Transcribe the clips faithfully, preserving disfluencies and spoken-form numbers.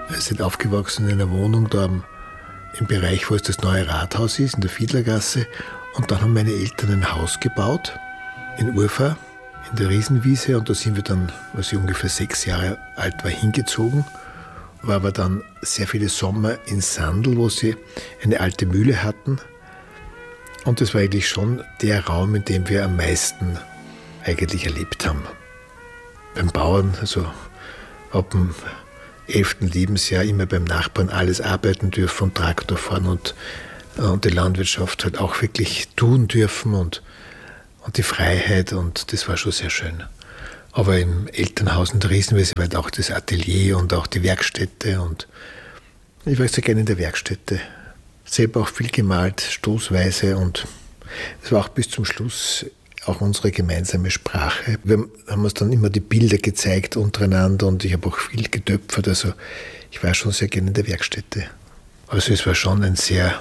Wir sind aufgewachsen in einer Wohnung da im, im Bereich, wo es das neue Rathaus ist, in der Fiedlergasse. Und dann haben meine Eltern ein Haus gebaut in Urfa, in der Riesenwiese. Und da sind wir dann, als ich ungefähr sechs Jahre alt war, hingezogen. War aber dann sehr viele Sommer in Sandl, wo sie eine alte Mühle hatten. Und das war eigentlich schon der Raum, in dem wir am meisten eigentlich erlebt haben. Beim Bauern, also ab dem elften Lebensjahr immer beim Nachbarn alles arbeiten dürfen und Traktor fahren und, und die Landwirtschaft halt auch wirklich tun dürfen und, und die Freiheit, und das war schon sehr schön. Aber im Elternhaus in der Riesenwiese war halt auch das Atelier und auch die Werkstätte, und ich war sehr gerne in der Werkstätte. Selber auch viel gemalt, stoßweise, und es war auch bis zum Schluss auch unsere gemeinsame Sprache. Wir haben uns dann immer die Bilder gezeigt untereinander, und ich habe auch viel getöpfert. Also ich war schon sehr gerne in der Werkstätte. Also es war schon ein sehr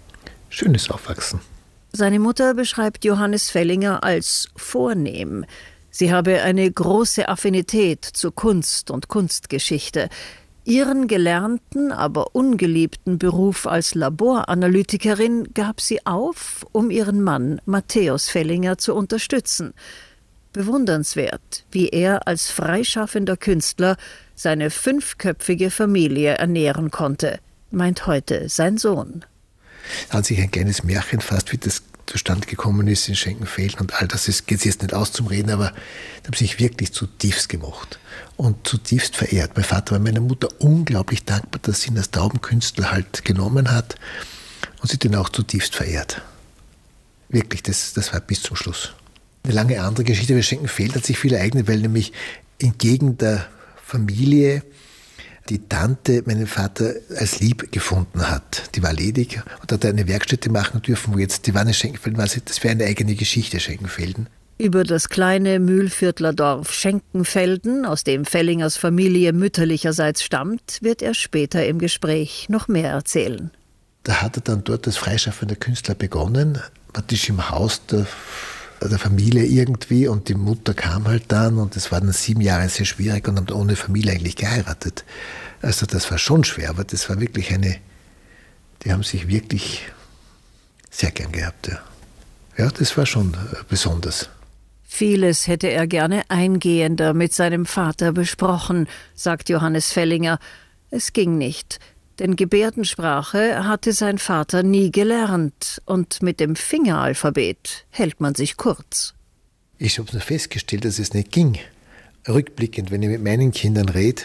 schönes Aufwachsen. Seine Mutter beschreibt Johannes Fellinger als vornehm. Sie habe eine große Affinität zu Kunst und Kunstgeschichte. Ihren gelernten, aber ungeliebten Beruf als Laboranalytikerin gab sie auf, um ihren Mann Matthäus Fellinger zu unterstützen. Bewundernswert, wie er als freischaffender Künstler seine fünfköpfige Familie ernähren konnte, meint heute sein Sohn. Hat sich ein kleines Märchen fast, wie das zustande gekommen ist in Schenkenfelden und all das, geht jetzt nicht aus zum Reden, aber da habe ich wirklich zutiefst gemocht und zutiefst verehrt. Mein Vater war meiner Mutter unglaublich dankbar, dass sie ihn als Taubenkünstler halt genommen hat, und sie hat ihn auch zutiefst verehrt. Wirklich, das, das war bis zum Schluss. Eine lange andere Geschichte bei Schenkenfelden hat sich viel ereignet, weil nämlich entgegen der Familie die Tante meinen Vater als lieb gefunden hat. Die war ledig und hat eine Werkstätte machen dürfen, wo jetzt die Wanne Schenkenfelden war. Das wäre eine eigene Geschichte, Schenkenfelden. Über das kleine Mühlviertler Dorf Schenkenfelden, aus dem Fellingers Familie mütterlicherseits stammt, wird er später im Gespräch noch mehr erzählen. Da hat er dann dort als freischaffender Künstler begonnen, praktisch im Haus der, der Familie irgendwie, und die Mutter kam halt dann, und es war dann sieben Jahre sehr schwierig, und haben ohne Familie eigentlich geheiratet. Also das war schon schwer, aber das war wirklich eine, die haben sich wirklich sehr gern gehabt. Ja, ja, das war schon besonders. Vieles hätte er gerne eingehender mit seinem Vater besprochen, sagt Johannes Fellinger. Es ging nicht, denn Gebärdensprache hatte sein Vater nie gelernt, und mit dem Fingeralphabet hält man sich kurz. Ich habe nur festgestellt, dass es nicht ging. Rückblickend, wenn ich mit meinen Kindern rede,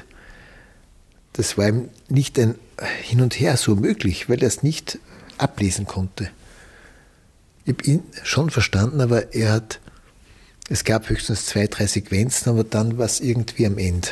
das war ihm nicht ein Hin und Her so möglich, weil er es nicht ablesen konnte. Ich habe ihn schon verstanden, aber er hat, es gab höchstens zwei, drei Sequenzen, aber dann war es irgendwie am Ende.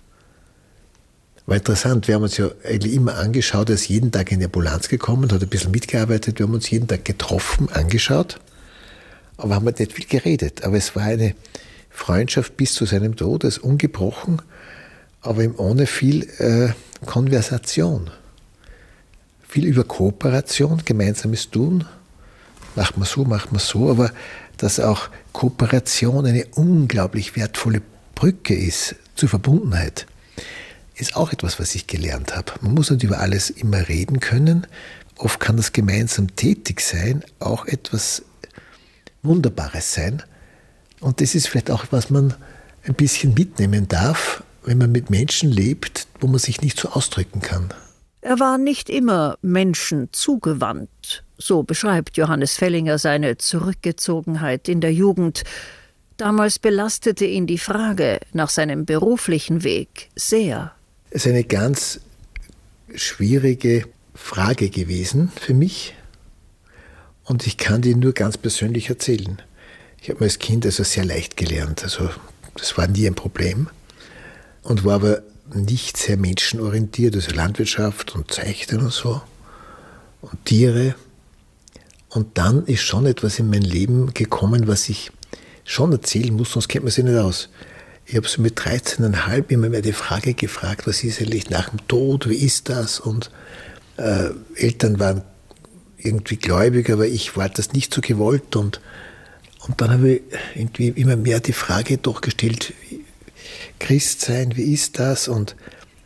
War interessant, wir haben uns ja eigentlich immer angeschaut, er ist jeden Tag in die Ambulanz gekommen, hat ein bisschen mitgearbeitet, wir haben uns jeden Tag getroffen, angeschaut, aber haben nicht viel geredet. Aber es war eine Freundschaft bis zu seinem Tod, das ist ungebrochen, aber eben ohne viel äh, Konversation. Viel über Kooperation, gemeinsames Tun, macht man so, macht man so, aber dass auch Kooperation eine unglaublich wertvolle Brücke ist zur Verbundenheit, ist auch etwas, was ich gelernt habe. Man muss nicht über alles immer reden können. Oft kann das gemeinsam tätig sein auch etwas Wunderbares sein. Und das ist vielleicht auch, was man ein bisschen mitnehmen darf, wenn man mit Menschen lebt, wo man sich nicht so ausdrücken kann. Er war nicht immer Menschen zugewandt. So beschreibt Johannes Fellinger seine Zurückgezogenheit in der Jugend. Damals belastete ihn die Frage nach seinem beruflichen Weg sehr. Es ist eine ganz schwierige Frage gewesen für mich, und ich kann die nur ganz persönlich erzählen. Ich habe als Kind also sehr leicht gelernt, also das war nie ein Problem, und war aber nicht sehr menschenorientiert, also Landwirtschaft und Zeichnen und so und Tiere. Und dann ist schon etwas in mein Leben gekommen, was ich schon erzählen muss, sonst kennt man sich nicht aus. Ich habe so mit dreizehn Komma fünf immer mehr die Frage gefragt, was ist eigentlich nach dem Tod, wie ist das? Und äh, Eltern waren irgendwie gläubig, aber ich war das nicht so gewollt. Und, und dann habe ich irgendwie immer mehr die Frage doch gestellt, Christ sein, wie ist das? Und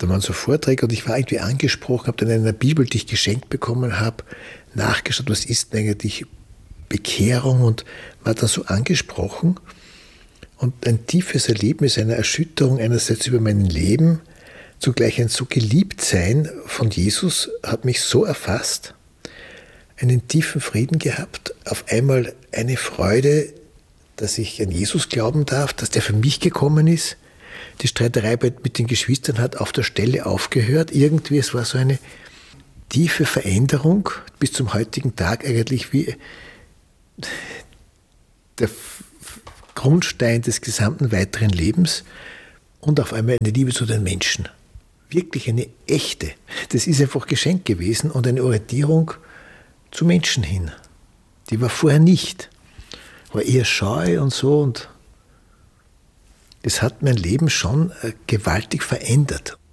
Da waren so Vorträge und ich war irgendwie angesprochen, habe dann in einer Bibel, die ich geschenkt bekommen habe, nachgeschaut, was ist denn eigentlich Bekehrung, und war dann so angesprochen. Und ein tiefes Erlebnis einer Erschütterung einerseits über mein Leben, zugleich ein so Geliebtsein von Jesus hat mich so erfasst, einen tiefen Frieden gehabt, auf einmal eine Freude, dass ich an Jesus glauben darf, dass der für mich gekommen ist. Die Streiterei mit den Geschwistern hat auf der Stelle aufgehört. Irgendwie, es war so eine tiefe Veränderung bis zum heutigen Tag, eigentlich wie der Grundstein des gesamten weiteren Lebens, und auf einmal eine Liebe zu den Menschen. Wirklich eine echte. Das ist einfach Geschenk gewesen und eine Orientierung zu Menschen hin. Die war vorher nicht. War eher scheu und so, und es hat mein Leben schon gewaltig verändert.